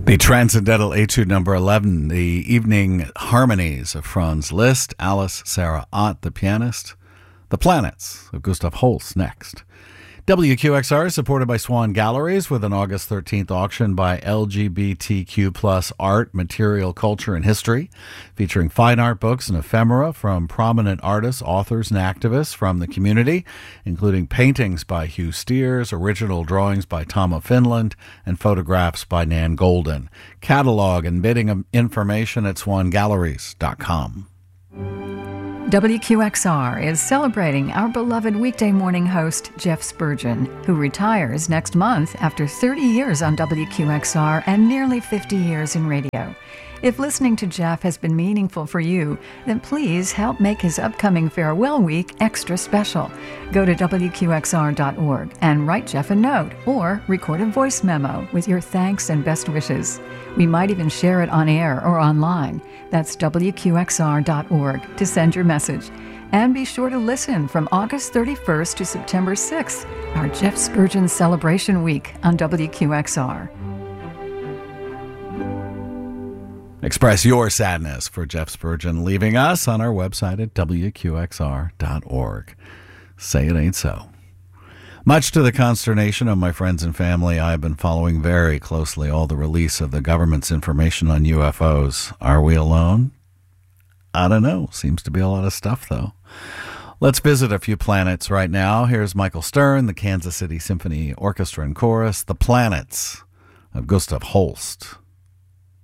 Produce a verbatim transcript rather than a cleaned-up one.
The Transcendental Etude number eleven, the Evening Harmonies of Franz Liszt, Alice Sarah Ott, the pianist. The Planets of Gustav Holst next. W Q X R is supported by Swan Galleries with an August thirteenth auction by L G B T Q plus art, material, culture, and history, featuring fine art books and ephemera from prominent artists, authors, and activists from the community, including paintings by Hugh Steers, original drawings by Tom of Finland, and photographs by Nan Golden. Catalog and bidding information at swan galleries dot com. W Q X R is celebrating our beloved weekday morning host, Jeff Spurgeon, who retires next month after thirty years on W Q X R and nearly fifty years in radio. If listening to Jeff has been meaningful for you, then please help make his upcoming farewell week extra special. Go to W Q X R dot org and write Jeff a note or record a voice memo with your thanks and best wishes. We might even share it on air or online. That's W Q X R dot org to send your message. And be sure to listen from August thirty-first to September sixth, our Jeff Spurgeon Celebration Week on W Q X R. Express your sadness for Jeff Spurgeon leaving us on our website at W Q X R dot org. Say it ain't so. Much to the consternation of my friends and family, I have been following very closely all the release of the government's information on U F Os. Are we alone? I don't know. Seems to be a lot of stuff, though. Let's visit a few planets right now. Here's Michael Stern, the Kansas City Symphony Orchestra and Chorus, The Planets of Gustav Holst.